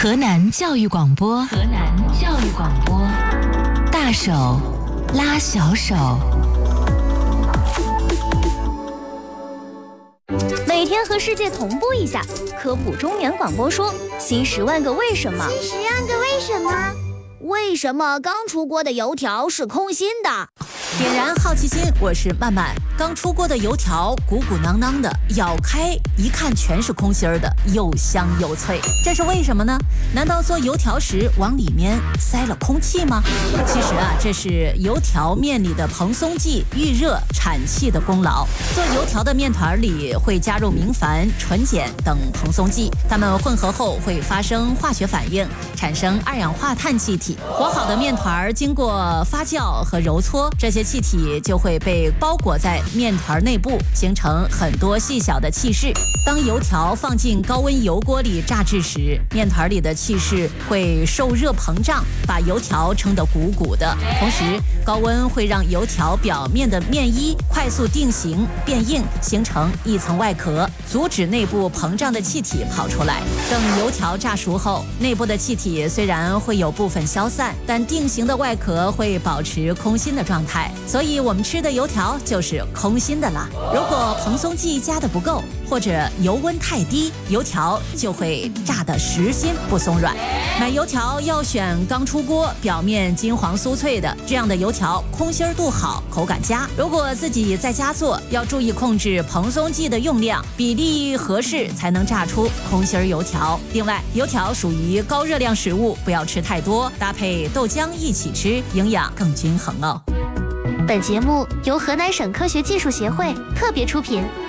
河南教育广播，大手拉小手。 每天和世界同步一下，科普中年广播说新10万个为什么。为什么刚出锅的油条是空心的？ 点燃好奇心，我是曼曼。刚出锅的油条鼓鼓囊囊的，咬开一看全是空心儿的，又香又脆，这是为什么呢？难道做油条时往里面塞了空气吗？其实这是油条面里的蓬松剂预热产气的功劳。做油条的面团里会加入明矾、纯碱等蓬松剂，它们混合后会发生化学反应，产生二氧化碳气体。和好的面团经过发酵和揉搓，这些气体就会被包裹在面团内部，形成很多细小的气室。当油条放进高温油锅里炸制时，面团里的气室会受热膨胀，把油条撑得鼓鼓的。同时，高温会让油条表面的面衣快速定型变硬，形成一层外壳，阻止内部膨胀的气体跑出来。等油条炸熟后，内部的气体虽然会有部分消散，但定型的外壳会保持空心的状态，所以我们吃的油条就是空心的啦。如果蓬松剂加的不够，或者油温太低，油条就会炸得实心不松软。买油条要选刚出锅、表面金黄酥脆的，这样的油条空心度好，口感佳。如果自己在家做，要注意控制蓬松剂的用量，比例合适才能炸出空心油条。另外，油条属于高热量食物，不要吃太多，搭配豆浆一起吃，营养更均衡哦。 本节目由河南省科学技术协会特别出品。